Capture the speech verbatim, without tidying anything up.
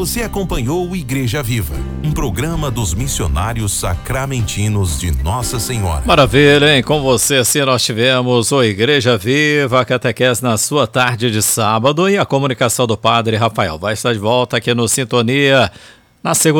Você acompanhou o Igreja Viva, um programa dos missionários sacramentinos de Nossa Senhora. Maravilha, hein? Com você, assim, nós tivemos o Igreja Viva, a catequese na sua tarde de sábado e a comunicação do Padre Rafael. Vai estar de volta aqui no Sintonia na segunda.